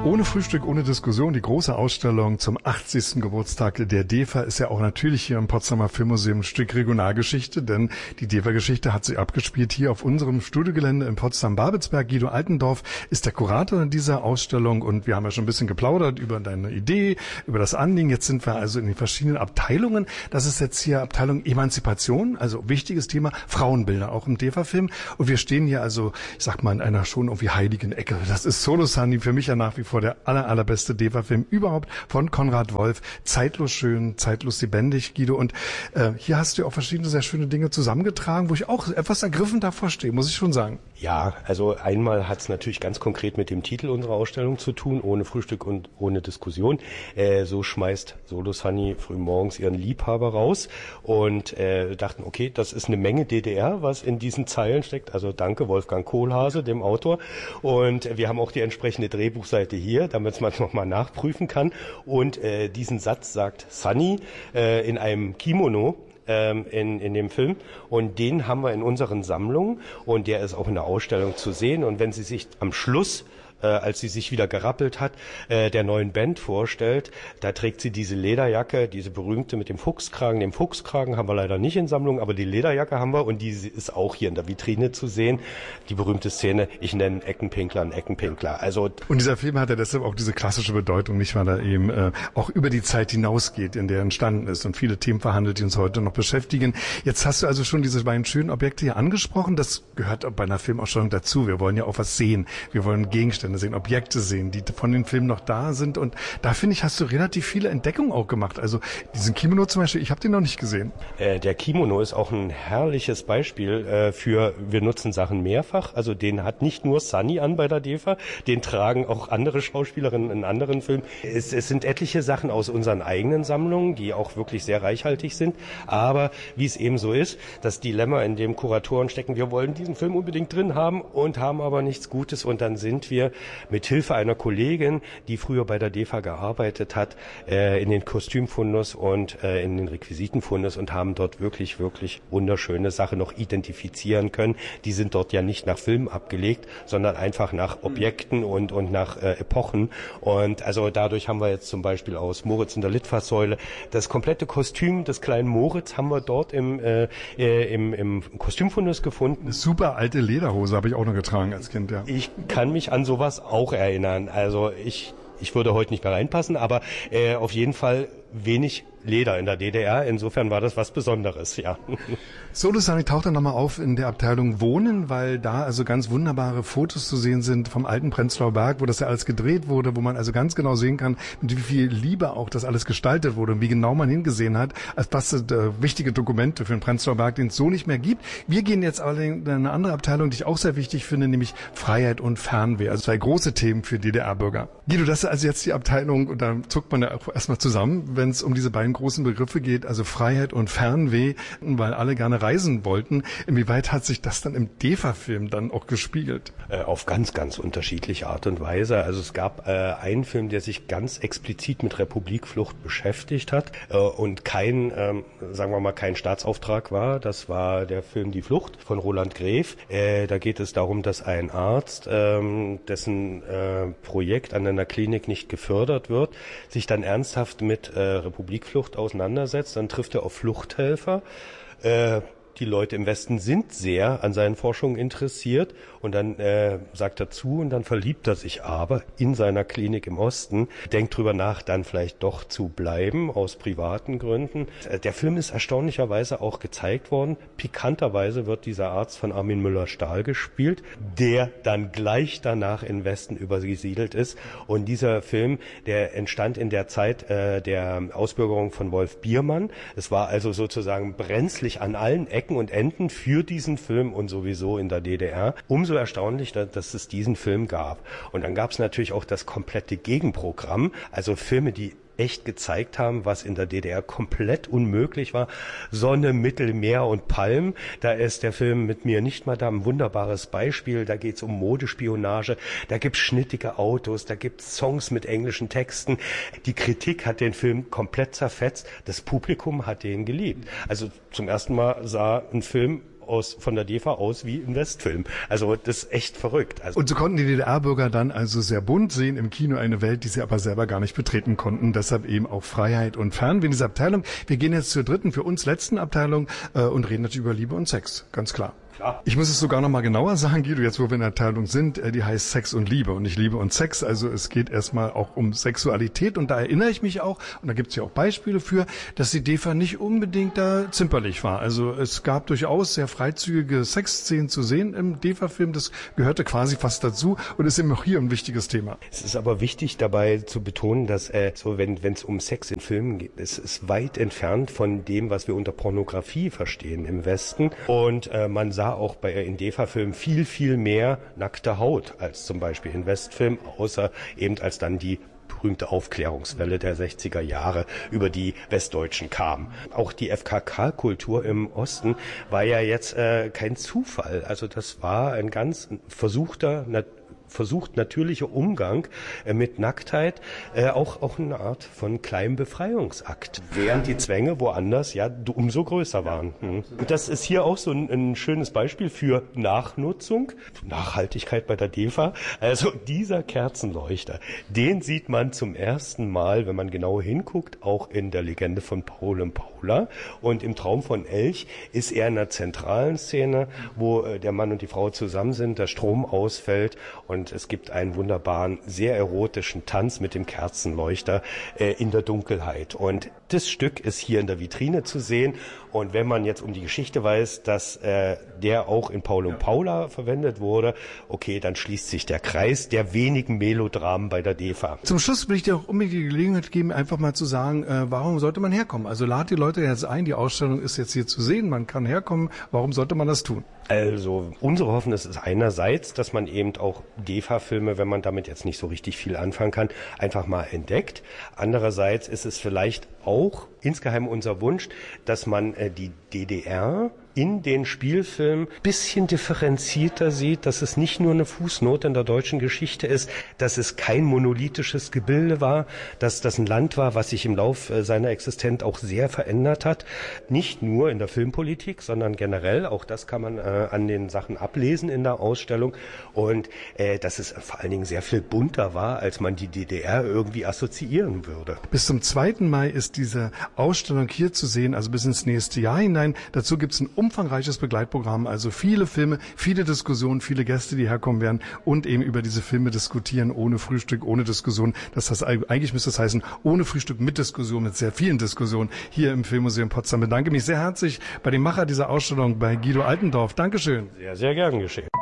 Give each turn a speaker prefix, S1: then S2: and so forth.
S1: Ohne Frühstück, ohne Diskussion, die große Ausstellung zum 80. Geburtstag der DEFA ist ja auch natürlich hier im Potsdamer Filmmuseum ein Stück Regionalgeschichte, denn die DEFA-Geschichte hat sich abgespielt hier auf unserem Studiogelände in Potsdam-Babelsberg. Guido Altendorf ist der Kurator dieser Ausstellung und wir haben ja schon ein bisschen geplaudert über deine Idee, über das Anliegen. Jetzt sind wir also in den verschiedenen Abteilungen. Das ist jetzt hier Abteilung Emanzipation, also wichtiges Thema, Frauenbilder auch im DEFA-Film. Und wir stehen hier also, ich sag mal, in einer schon irgendwie heiligen Ecke. Das ist Solo Sunny, für mich ja nach wie vor der allerbeste DEFA-Film überhaupt von Konrad Wolf. Zeitlos schön, zeitlos lebendig, Guido. Und hier hast du auch verschiedene sehr schöne Dinge zusammengetragen, wo ich auch etwas ergriffen davor stehe, muss ich schon sagen.
S2: Ja, also einmal hat es natürlich ganz konkret mit dem Titel unserer Ausstellung zu tun, ohne Frühstück und ohne Diskussion. So schmeißt Solo Sunny frühmorgens ihren Liebhaber raus und dachten, okay, das ist eine Menge DDR, was in diesen Zeilen steckt. Also danke Wolfgang Kohlhase, dem Autor. Und wir haben auch die entsprechende Drehbuchseite hier, damit man es nochmal nachprüfen kann. Und diesen Satz sagt Sunny in einem Kimono in dem Film. Und den haben wir in unseren Sammlungen und der ist auch in der Ausstellung zu sehen. Und wenn Sie sich am Schluss als sie sich wieder gerappelt hat, der neuen Band vorstellt. Da trägt sie diese Lederjacke, diese berühmte mit dem Fuchskragen. Den Fuchskragen haben wir leider nicht in Sammlung, aber die Lederjacke haben wir und die ist auch hier in der Vitrine zu sehen. Die berühmte Szene, ich nenne Eckenpinkler einen Eckenpinkler. Also
S1: und dieser Film hat ja deshalb auch diese klassische Bedeutung, nicht, weil er eben auch über die Zeit hinausgeht, in der er entstanden ist und viele Themen verhandelt, die uns heute noch beschäftigen. Jetzt hast du also schon diese beiden schönen Objekte hier angesprochen. Das gehört bei einer Filmausstellung dazu. Wir wollen ja auch was sehen. Wir wollen Gegenstände sehen, Objekte sehen, die von den Filmen noch da sind. Und da, finde ich, hast du relativ viele Entdeckungen auch gemacht. Also diesen Kimono zum Beispiel, ich habe den noch nicht gesehen.
S2: Der Kimono ist auch ein herrliches Beispiel für, wir nutzen Sachen mehrfach. Also den hat nicht nur Sunny an bei der DEFA, den tragen auch andere Schauspielerinnen in anderen Filmen. Es sind etliche Sachen aus unseren eigenen Sammlungen, die auch wirklich sehr reichhaltig sind. Aber wie es eben so ist, das Dilemma, in dem Kuratoren stecken, wir wollen diesen Film unbedingt drin haben und haben aber nichts Gutes. Und dann sind wir mit Hilfe einer Kollegin, die früher bei der DEFA gearbeitet hat, in den Kostümfundus und in den Requisitenfundus und haben dort wirklich, wirklich wunderschöne Sachen noch identifizieren können. Die sind dort ja nicht nach Filmen abgelegt, sondern einfach nach Objekten und nach Epochen. Und also dadurch haben wir jetzt zum Beispiel aus Moritz in der Litfaßsäule das komplette Kostüm des kleinen Moritz haben wir dort im Kostümfundus gefunden.
S1: Eine super alte Lederhose habe ich auch noch getragen als Kind, ja.
S2: Ich kann mich an sowas auch erinnern. Also ich würde heute nicht mehr reinpassen, aber auf jeden Fall wenig Leder in der DDR. Insofern war das was Besonderes, ja.
S1: Solo Sunny taucht dann nochmal auf in der Abteilung Wohnen, weil da also ganz wunderbare Fotos zu sehen sind vom alten Prenzlauer Berg, wo das ja alles gedreht wurde, wo man also ganz genau sehen kann, mit wie viel Liebe auch das alles gestaltet wurde und wie genau man hingesehen hat, als das sind wichtige Dokumente für den Prenzlauer Berg, den es so nicht mehr gibt. Wir gehen jetzt aber in eine andere Abteilung, die ich auch sehr wichtig finde, nämlich Freiheit und Fernweh. Also zwei große Themen für DDR-Bürger. Guido, das ist also jetzt die Abteilung und da zuckt man ja auch erstmal zusammen, wenn es um diese beiden großen Begriffe geht, also Freiheit und Fernweh, weil alle gerne reisen wollten. Inwieweit hat sich das dann im DEFA-Film dann auch gespiegelt?
S2: Auf ganz, ganz unterschiedliche Art und Weise. Also es gab einen Film, der sich ganz explizit mit Republikflucht beschäftigt hat und kein, sagen wir mal, kein Staatsauftrag war. Das war der Film Die Flucht von Roland Gref. Da geht es darum, dass ein Arzt, dessen Projekt an einer Klinik nicht gefördert wird, sich dann ernsthaft mit Republikflucht auseinandersetzt. Dann trifft er auf Fluchthelfer. Die Leute im Westen sind sehr an seinen Forschungen interessiert und dann sagt er zu und dann verliebt er sich aber in seiner Klinik im Osten, denkt drüber nach, dann vielleicht doch zu bleiben aus privaten Gründen. Der Film ist erstaunlicherweise auch gezeigt worden. Pikanterweise wird dieser Arzt von Armin Müller-Stahl gespielt, der dann gleich danach in den Westen übergesiedelt ist. Und dieser Film, der entstand in der Zeit der Ausbürgerung von Wolf Biermann. Es war also sozusagen brenzlig an allen Ecken und Enden für diesen Film und sowieso in der DDR. Umso erstaunlicher, dass es diesen Film gab. Und dann gab es natürlich auch das komplette Gegenprogramm, also Filme, die echt gezeigt haben, was in der DDR komplett unmöglich war. Sonne, Mittelmeer und Palm, da ist der Film mit mir nicht Madame ein wunderbares Beispiel. Da geht's um Modespionage, da gibt's schnittige Autos, da gibt's Songs mit englischen Texten. Die Kritik hat den Film komplett zerfetzt, das Publikum hat den geliebt. Also zum ersten Mal sah ein Film von der DEFA aus wie im Westfilm. Also das ist echt verrückt. Also
S1: und so konnten die DDR-Bürger dann also sehr bunt sehen im Kino eine Welt, die sie aber selber gar nicht betreten konnten. Deshalb eben auch Freiheit und Fernweh in dieser Abteilung. Wir gehen jetzt zur dritten, für uns letzten Abteilung und reden natürlich über Liebe und Sex, ganz klar.
S2: klar.
S1: Ich muss es sogar noch mal genauer sagen, Guido, jetzt wo wir in der Abteilung sind, die heißt Sex und Liebe und nicht Liebe und Sex. Also es geht erstmal auch um Sexualität und da erinnere ich mich auch, und da gibt es ja auch Beispiele für, dass die DEFA nicht unbedingt da zimperlich war. Also es gab durchaus sehr freizügige Sexszenen zu sehen im DEFA-Film, das gehörte quasi fast dazu und ist eben auch hier ein wichtiges Thema.
S2: Es ist aber wichtig dabei zu betonen, dass so wenn es um Sex in Filmen geht, es ist weit entfernt von dem, was wir unter Pornografie verstehen im Westen. Und man sah auch in DEFA-Filmen viel, viel mehr nackte Haut als zum Beispiel in Westfilmen, außer eben als dann die berühmte Aufklärungswelle der 60er Jahre über die Westdeutschen kam. Auch die FKK-Kultur im Osten war ja jetzt kein Zufall. Also das war ein ganz versucht natürlicher Umgang mit Nacktheit, auch eine Art von kleinem Befreiungsakt, während die Zwänge woanders ja umso größer waren. Und das ist hier auch so ein schönes Beispiel für Nachnutzung, Nachhaltigkeit bei der DEFA. Also dieser Kerzenleuchter, den sieht man zum ersten Mal, wenn man genau hinguckt, auch in der Legende von Paul und Paula. Und im Traum von Elch ist er in einer zentralen Szene, wo der Mann und die Frau zusammen sind, der Strom ausfällt und es gibt einen wunderbaren, sehr erotischen Tanz mit dem Kerzenleuchter in der Dunkelheit. Und das Stück ist hier in der Vitrine zu sehen. Und wenn man jetzt um die Geschichte weiß, dass der auch in Paul und Paula verwendet wurde, okay, dann schließt sich der Kreis der wenigen Melodramen bei der DEFA.
S1: Zum Schluss will ich dir auch unbedingt die Gelegenheit geben, einfach mal zu sagen, warum sollte man herkommen? Also lad die Leute jetzt ein, die Ausstellung ist jetzt hier zu sehen, man kann herkommen. Warum sollte man das tun?
S2: Also unsere Hoffnung ist einerseits, dass man eben auch DEFA-Filme, wenn man damit jetzt nicht so richtig viel anfangen kann, einfach mal entdeckt. Andererseits ist es vielleicht auch insgeheim unser Wunsch, dass man die DDR in den Spielfilmen bisschen differenzierter sieht, dass es nicht nur eine Fußnote in der deutschen Geschichte ist, dass es kein monolithisches Gebilde war, dass das ein Land war, was sich im Lauf seiner Existenz auch sehr verändert hat. Nicht nur in der Filmpolitik, sondern generell. Auch das kann man an den Sachen ablesen in der Ausstellung. Und dass es vor allen Dingen sehr viel bunter war, als man die DDR irgendwie assoziieren würde.
S1: Bis zum 2. Mai ist diese Ausstellung hier zu sehen, also bis ins nächste Jahr hinein. Dazu gibt es ein umfangreiches Begleitprogramm, also viele Filme, viele Diskussionen, viele Gäste, die herkommen werden und eben über diese Filme diskutieren, ohne Frühstück, ohne Diskussion. Das heißt, eigentlich müsste es heißen, ohne Frühstück mit Diskussion, mit sehr vielen Diskussionen hier im Filmmuseum Potsdam. Ich bedanke mich sehr herzlich bei dem Macher dieser Ausstellung, bei Guido Altendorf. Dankeschön.
S2: Sehr, sehr gern geschehen.